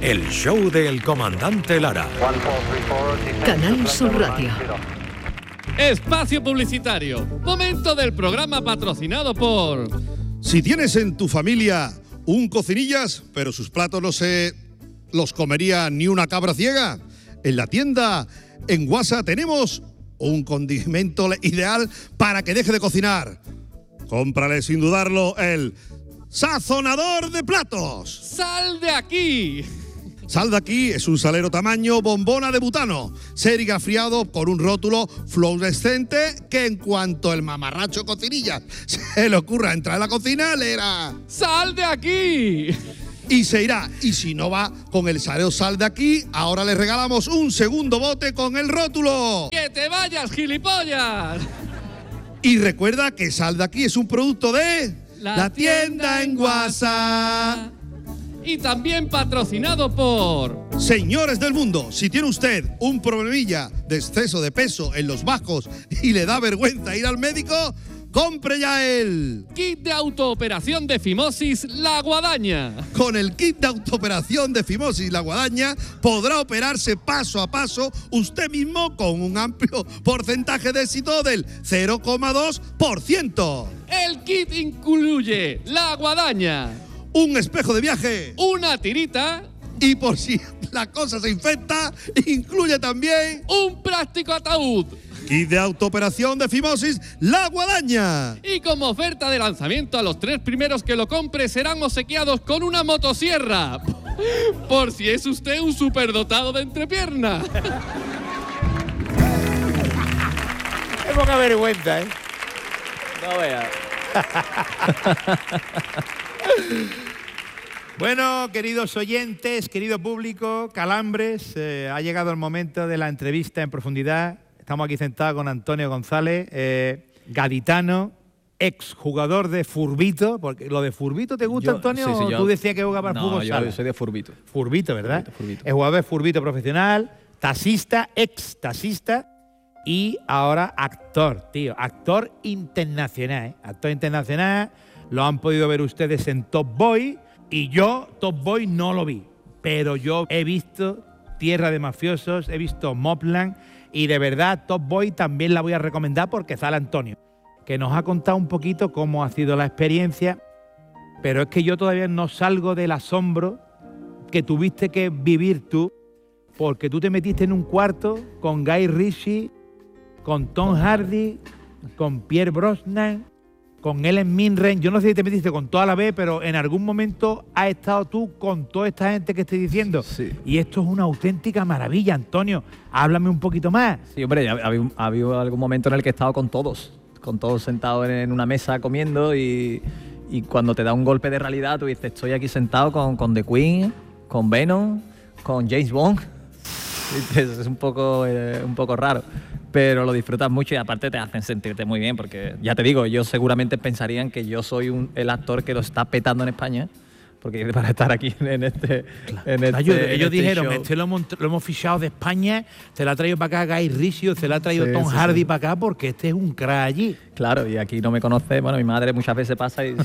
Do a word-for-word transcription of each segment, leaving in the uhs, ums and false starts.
El show del comandante Lara. Canal Sur Radio. Espacio publicitario. Momento del programa patrocinado por... Si tienes en tu familia un cocinillas, pero sus platos no se los comería ni una cabra ciega, en la tienda en Guasa tenemos un condimento ideal para que deje de cocinar. Cómprale sin dudarlo el sazonador de platos. ¡Sal de aquí! Sal de aquí es un salero tamaño bombona de butano, serigrafriado con un rótulo fluorescente que en cuanto el mamarracho cocinillas se le ocurra entrar a la cocina, leerá ¡Sal de aquí! Y se irá. Y si no va con el salero Sal de aquí, ahora le regalamos un segundo bote con el rótulo. ¡Que te vayas, gilipollas! Y recuerda que Sal de aquí es un producto de La, la tienda en Guasa. Y también patrocinado por... Señores del mundo, si tiene usted un problemilla de exceso de peso en los bajos y le da vergüenza ir al médico, compre ya el kit de autooperación de fimosis La Guadaña. Con el kit de autooperación de fimosis La Guadaña podrá operarse paso a paso usted mismo con un amplio porcentaje de éxito del cero coma dos por ciento. El kit incluye La Guadaña, un espejo de viaje, una tirita y por si la cosa se infecta, incluye también un práctico ataúd. Kit de autooperación de fimosis La Guadaña. Y como oferta de lanzamiento a los tres primeros que lo compre serán obsequiados con una motosierra. Por si es usted un superdotado de entrepierna. Qué poca vergüenza, ¿eh? No veas. Bueno, queridos oyentes, querido público, Calambres, eh, ha llegado el momento de la entrevista en profundidad. Estamos aquí sentados con Antonio González, eh, gaditano, exjugador de Furbito, porque lo de Furbito te gusta, Yo, Antonio, sí, sí, o yo, tú decías que jugaba al no, fútbol yo, sala. yo soy de Furbito. Furbito, ¿verdad? Furbito, Furbito. Es jugador de Furbito profesional, taxista, ex taxista y ahora actor, tío, actor internacional, ¿eh? Actor internacional, lo han podido ver ustedes en Top Boy y yo Top Boy no lo vi, pero yo he visto Tierra de Mafiosos, he visto Mobland y de verdad Top Boy también la voy a recomendar porque sale Antonio, que nos ha contado un poquito cómo ha sido la experiencia, pero es que yo todavía no salgo del asombro que tuviste que vivir tú, porque tú te metiste en un cuarto con Guy Ritchie, con Tom Hardy, con Pierce Brosnan, con Ellen Mirren. Yo no sé si te metiste con toda la vez, pero en algún momento has estado tú con toda esta gente que estoy diciendo. Sí. Y esto es una auténtica maravilla, Antonio. Háblame un poquito más. Sí, hombre, ha, ha, habido, ha habido algún momento en el que he estado con todos, con todos sentados en una mesa comiendo y, y cuando te da un golpe de realidad tú dices, estoy aquí sentado con, con The Queen, con Venom, con James Bond. Es un poco, eh, un poco raro, pero lo disfrutas mucho y aparte te hacen sentirte muy bien porque, ya te digo, ellos seguramente pensarían que yo soy un, el actor que lo está petando en España, porque para estar aquí en este, Claro. en este ellos en ellos este dijeron, show. este lo hemos, lo hemos fichado de España, se lo ha traído para acá Guy Ritchie, se lo ha traído Sí, Tom sí, Hardy sí. para acá porque este es un crack allí. Claro, y aquí no me conoce, bueno, mi madre muchas veces pasa y...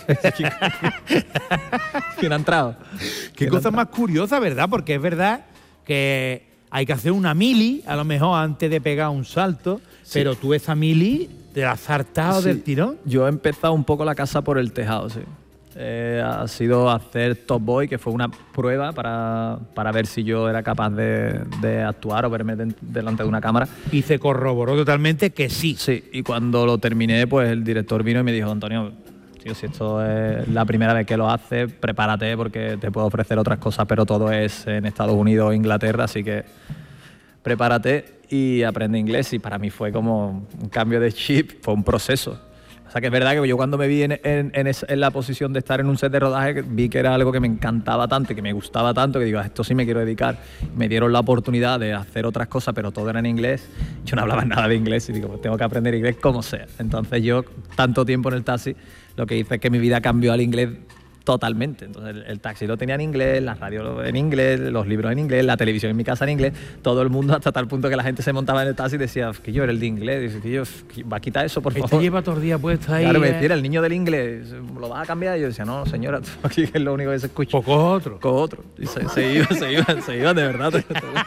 ¿Quién ha entrado? Qué ¿Quién ha cosa entrado? más curiosa, ¿verdad? Porque es verdad que hay que hacer una mili, a lo mejor antes de pegar un salto, Sí. pero tú esa mili te la has saltado Sí. del tirón. Yo he empezado un poco la casa por el tejado, sí. Eh, ha sido hacer Top Boy, que fue una prueba para, para ver si yo era capaz de, de actuar o verme de- delante de una cámara. Y se corroboró totalmente que sí. Sí, y cuando lo terminé, pues el director vino y me dijo, Antonio, tío, si esto es la primera vez que lo haces, prepárate porque te puedo ofrecer otras cosas, pero todo es en Estados Unidos o Inglaterra, así que prepárate y aprende inglés. Y para mí fue como un cambio de chip, fue un proceso. O sea que es verdad que yo cuando me vi en, en, en, esa- en la posición de estar en un set de rodaje, vi que era algo que me encantaba tanto, que me gustaba tanto, que digo, a esto sí me quiero dedicar. Me dieron la oportunidad de hacer otras cosas, pero todo era en inglés. Yo no hablaba nada de inglés y digo, pues tengo que aprender inglés como sea. Entonces yo, tanto tiempo en el taxi, lo que hice es que mi vida cambió al inglés Totalmente. Entonces el, el taxi lo tenía en inglés, la radio en inglés, los libros en inglés, la televisión en mi casa en inglés, todo el mundo, hasta tal punto que la gente se montaba en el taxi y decía que yo era el de inglés. Dice que yo, va a quitar eso, por favor. Este lleva todo el día puesto ahí. Claro, me eh. decía, el niño del inglés, ¿lo vas a cambiar? Y yo decía, no, señora, aquí es lo único que se escucha. Pues coge otro. Coge otro. Y se, se iban, se iban, se iban, de verdad.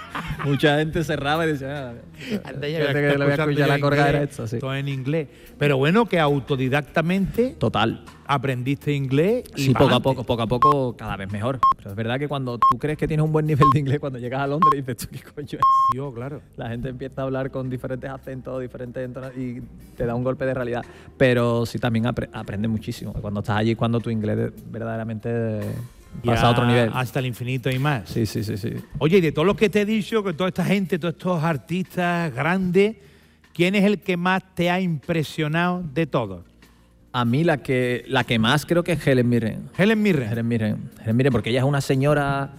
Mucha gente cerraba y decía, ah, Anda, fíjate que le voy a escuchar la colgada esta, sí. Todo en inglés. Pero bueno, que autodidactamente Total. aprendiste inglés y Sí, poco a pa'lante. poco, poco a poco, cada vez mejor. Pero es verdad que cuando tú crees que tienes un buen nivel de inglés, cuando llegas a Londres dices, ¿tú qué coño es? Yo, claro. La gente empieza a hablar con diferentes acentos, diferentes entonaciones y te da un golpe de realidad. Pero sí, también apre aprendes muchísimo. Cuando estás allí, cuando tu inglés verdaderamente pasa Ya a otro nivel. Hasta el infinito y más. Sí, sí, sí, sí. Oye, y de todos los que te he dicho, que toda esta gente, todos estos artistas grandes, ¿quién es el que más te ha impresionado de todos? A mí la que, la que más creo que es Helen Mirren. Helen Mirren. Helen Mirren. Helen Mirren, porque ella es una señora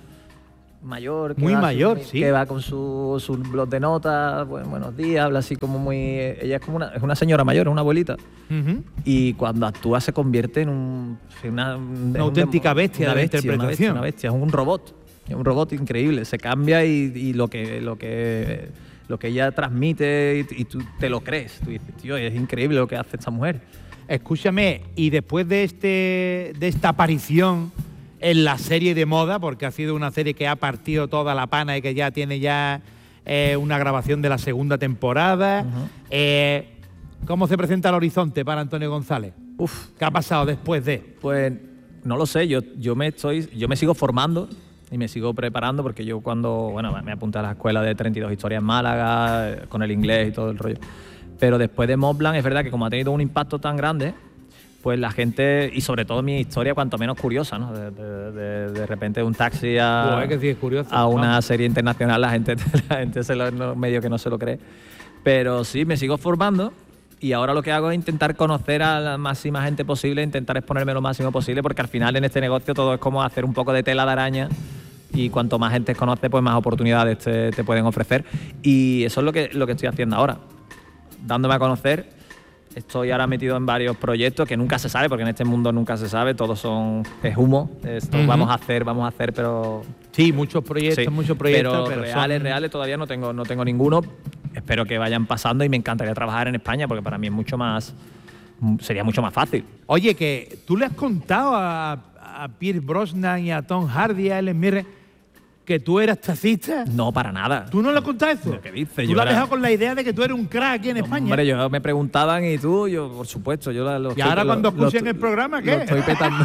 mayor. Que Muy va mayor, su- sí. Que va con su, su blog de notas, bueno, buenos días, habla así como muy... Ella es como una, es una señora mayor, es una abuelita. Ujú. Y cuando actúa se convierte en un, en una, en un auténtica demo- bestia una de bestia, una bestia, interpretación. una bestia, es un robot, es un robot increíble. Se cambia y, y lo que lo que lo que ella transmite y, y tú te lo crees. Tú dices, tío, es increíble lo que hace esta mujer. Escúchame, y después de este de esta aparición en la serie de moda, porque ha sido una serie que ha partido toda la pana y que ya tiene ya eh, una grabación de la segunda temporada, Ujú. eh, ¿cómo se presenta el horizonte para Antonio González? Uf, ¿Qué ha pasado después de? pues no lo sé, yo, yo me estoy, yo me sigo formando y me sigo preparando porque yo cuando, bueno, me apunté a la escuela de treinta y dos historias en Málaga, eh, con el inglés y todo el rollo. Pero después de Mobland es verdad que como ha tenido un impacto tan grande, pues la gente, y sobre todo mi historia, cuanto menos curiosa, ¿no? De, de, de, de repente un taxi a, Joder, que sí es curioso. a una Vamos. serie internacional, la gente, la gente se lo, no, medio que no se lo cree. Pero sí, me sigo formando y ahora lo que hago es intentar conocer a la máxima gente posible, intentar exponerme lo máximo posible, porque al final en este negocio todo es como hacer un poco de tela de araña y cuanto más gente conoce, pues más oportunidades te, te pueden ofrecer. Y eso es lo que, lo que estoy haciendo ahora, dándome a conocer. Estoy ahora metido en varios proyectos que nunca se sabe, porque en este mundo nunca se sabe, todos son es humo. Esto Ujú. vamos a hacer, vamos a hacer, pero Sí, muchos proyectos, sí, muchos proyectos, pero, pero reales, son- reales todavía no tengo, no tengo ninguno. Espero que vayan pasando y me encantaría trabajar en España, porque para mí es mucho más, sería mucho más fácil. Oye, que tú le has contado a, a Pierce Brosnan y a Tom Hardy, a Helen Mirren, que tú eras taxista. No, para nada. ¿Tú no le has contado eso? ¿Pero qué dices? Tú Yo lo has era- dejado con la idea de que tú eres un crack aquí en España. Hombre, yo me preguntaban y tú, yo, por supuesto, yo la- lo Y estoy- ahora lo- cuando lo escuchen estoy- el programa, ¿qué? Lo estoy petando.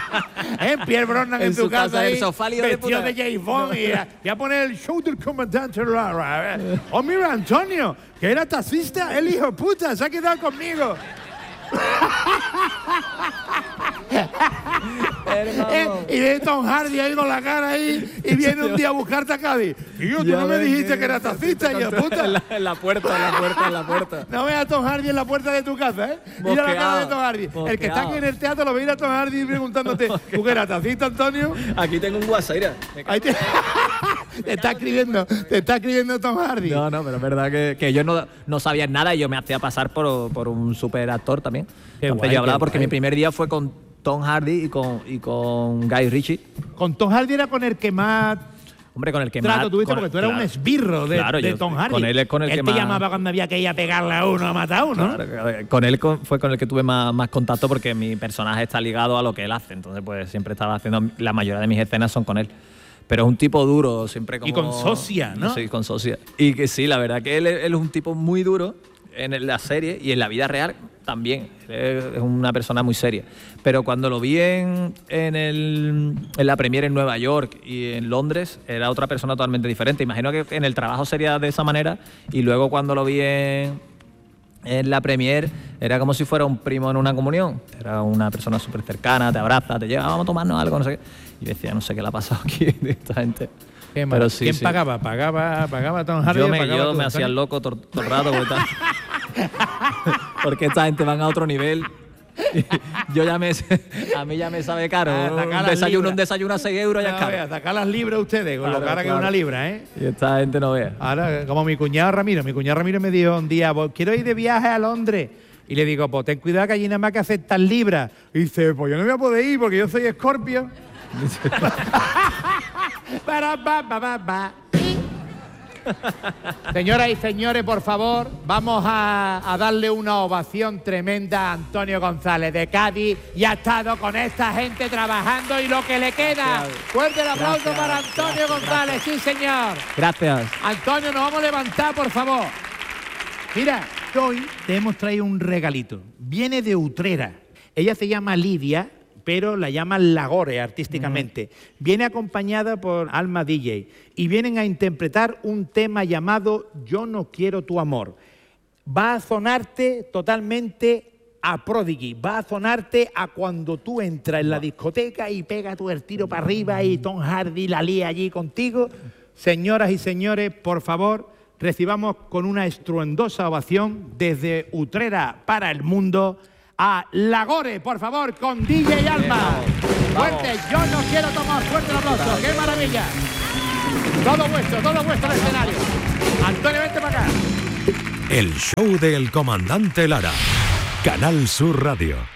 ¿Eh? Pierre Brosnan en, En tu su casa, casa, ahí, el sofá lío de vestido puta. de James Bond y a, y a poner el show del comandante Lara. Oh, mira, Antonio, que era taxista, el hijo de puta, se ha quedado conmigo. Eh, y ve Tom Hardy ahí con la cara ahí y viene un día a buscarte a Cádiz. Y yo, tú Ya no me ves dijiste que- que eras taxista, hijo de En puta. la, en la puerta, en la puerta, en la puerta. No veas a Tom Hardy en la puerta de tu casa, ¿eh? Mira la cara de Tom Hardy. El que está aquí en el teatro lo ve ir a Tom Hardy preguntándote, ¿tú qué eras taxista, Antonio? Aquí tengo un WhatsApp, mira. Ahí te, te está escribiendo, te está escribiendo Tom Hardy. No, no, pero es verdad que, que ellos no, no sabían nada y yo me hacía pasar por, por un super actor también. Qué Entonces guay, yo hablaba qué porque guay. mi primer día fue con Tom Hardy y con, y con Guy Ritchie. Con Tom Hardy era con el que más Hombre, con el que trato más... tuviste, con- porque tú eras claro, un esbirro de, claro, de yo- Tom Hardy. con él es con el él que te más- llamaba cuando había que ir a pegarle a uno, a matar a uno. Claro, con él con- fue con el que tuve más, más contacto porque mi personaje está ligado a lo que él hace. Entonces, pues siempre estaba haciendo... La mayoría de mis escenas son con él. Pero es un tipo duro, siempre como... Y con socia, ¿no? Sí, con socia. Y que sí, la verdad que él, es- él es un tipo muy duro en la serie y en la vida real también. Él es una persona muy seria. Pero cuando lo vi en, en, el, en la premiere en Nueva York y en Londres, era otra persona totalmente diferente. Imagino que en el trabajo sería de esa manera y luego cuando lo vi en, en la premier era como si fuera un primo en una comunión. Era una persona súper cercana, te abraza, te lleva, vamos a tomarnos algo, no sé qué. Y decía, no sé qué le ha pasado aquí de esta gente. Qué mal. Pero sí, ¿Quién sí. pagaba? ¿Pagaba pagaba Tom Hardy? Yo o me, pagaba yo tú, me hacía Antonio? el loco todo, todo el rato porque, esta- porque esta gente van a otro nivel. Yo ya me, a mí ya me sabe caro. Ah, sacar un, las desayuno, libras. un desayuno a seis euros ya es No, caro. vea, sacar las libras ustedes, con Claro, lo cara que es claro. una libra, ¿eh? Y esta gente no vea. Ahora, como mi cuñado Ramiro, mi cuñado Ramiro me dijo un día, "Vos quiero ir de viaje a Londres. Y le digo, pues ten cuidado que allí nada más que aceptan libras. Y dice, pues yo no me voy a poder ir porque yo soy Escorpio. Señoras y señores, por favor, vamos a, a darle una ovación tremenda a Antonio González de Cádiz. Y ha estado con esta gente trabajando y lo que le queda. Fuerte el aplauso gracias, para Antonio gracias, González, gracias. Sí señor. Gracias. Antonio, nos vamos a levantar, por favor. Mira, hoy te hemos traído un regalito. Viene de Utrera. Ella se llama Lidia, pero la llaman Lagore artísticamente. Uh-huh. Viene acompañada por Alma D J y vienen a interpretar un tema llamado Yo no quiero tu amor. Va a sonarte totalmente a Prodigy, va a sonarte a cuando tú entras en la discoteca y pega tú el tiro para arriba y Tom Hardy la lía allí contigo. Señoras y señores, por favor, recibamos con una estruendosa ovación desde Utrera para el mundo a Lagore, por favor, con D J Alma. Fuerte, yo no quiero tomar fuerte el aplauso. ¡Qué maravilla! Todo vuestro, todo vuestro el escenario. Antonio, vente para acá. El show del comandante Lara. Canal Sur Radio.